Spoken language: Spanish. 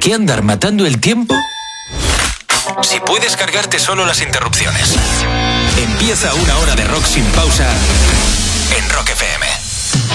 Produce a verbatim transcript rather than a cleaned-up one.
qué andar matando el tiempo si puedes cargarte solo las interrupciones? Empieza una hora de rock sin pausa en Rock F M.